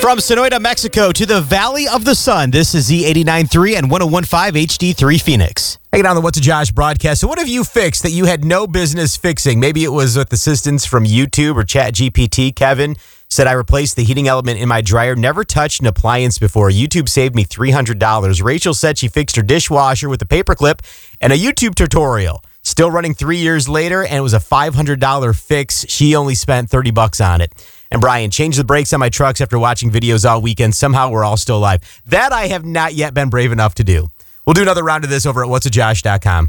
From Sonoyta, Mexico to the Valley of the Sun, this is Z89.3 and 101.5 HD3 Phoenix. Hanging on the What's a Josh broadcast. So what have you fixed that you had no business fixing? Maybe it was with assistance from YouTube or ChatGPT. Kevin said, I replaced the heating element in my dryer. Never touched an appliance before. YouTube saved me $300. Rachel said she fixed her dishwasher with a paperclip and a YouTube tutorial. Still running 3 years later, and it was a $500 fix. She only spent $30 on it. And Brian, changed the brakes on my trucks after watching videos all weekend. Somehow we're all still alive. That I have not yet been brave enough to do. We'll do another round of this over at whatsajosh.com.